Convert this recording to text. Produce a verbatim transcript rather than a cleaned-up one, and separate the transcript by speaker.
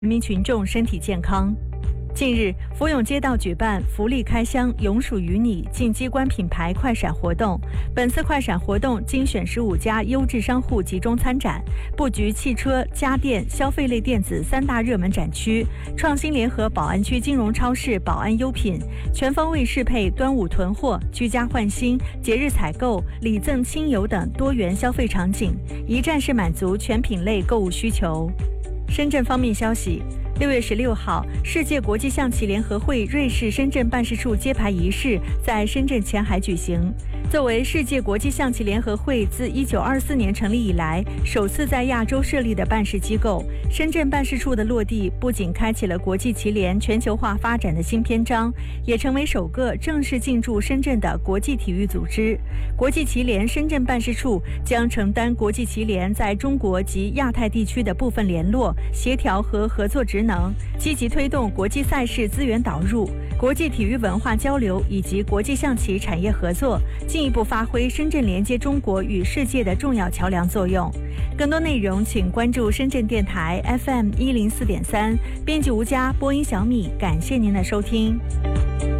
Speaker 1: 人民群众身体健康。近日，福永街道举办福利开箱永属于你进机关品牌快闪活动。本次快闪活动精选十五家优质商户集中参展，布局汽车、家电、消费类电子三大热门展区，创新联合宝安区金融超市宝安优品，全方位适配端午囤货、居家换新、节日采购、礼赠亲友等多元消费场景，一站式满足全品类购物需求。深圳方面消息，六月十六号，世界国际象棋联合会瑞士深圳办事处揭牌仪式在深圳前海举行。作为世界国际象棋联合会自一九二四年成立以来首次在亚洲设立的办事机构，深圳办事处的落地不仅开启了国际棋联全球化发展的新篇章，也成为首个正式进驻深圳的国际体育组织。国际棋联深圳办事处将承担国际棋联在中国及亚太地区的部分联络、协调和合作职能，积极推动国际赛事资源导入、国际体育文化交流以及国际象棋产业合作，进一步发挥深圳连接中国与世界的重要桥梁作用。更多内容请关注深圳电台 F M 一零四点三，编辑吴佳，播音小米，感谢您的收听。